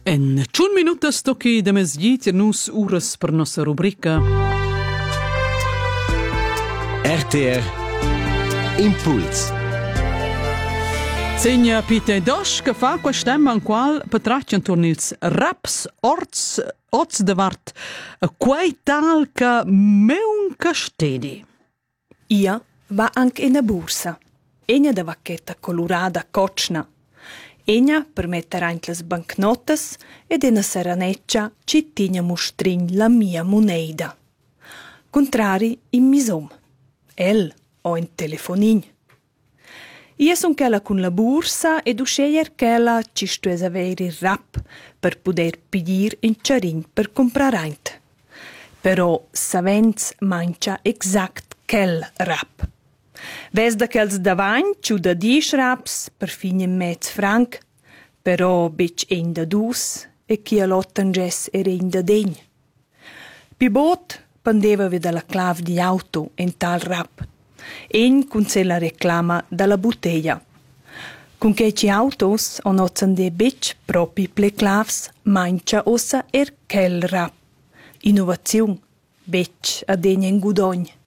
En 1 minuta stocchi da mesgit nus uras per nostra rubrica RTR Impuls. Segna Peter Dosch che fa quest'emma in qual patraccian torn ils raps oz davart quei tal che meun castedi. Ia va anche in bursa. Ena da vacchetta colorada cocna. Ena per mettere anche le banknotes ed una seraneccia ci tigna mostrin la mia moneda. Contrari in misom. El o in telefonin. Io son quella con la bursa ed usceier quella ci stues avere rap per poter pedir in charin per comprar aint. Però savens mancia exact quel rap. Ves da quels davant ciu da 10 raps per fine mezz franc, però bec ein da dus e chi a l'ottanges era ein da degn. Pi bot pendeva veda la clav di auto en tal rap. En cun se la reclama dalla bottiglia. Con che ci autos on ozan de bec propi ple clavs mancia ossa quel rap. Innovaziun, bec a degn en gudogn.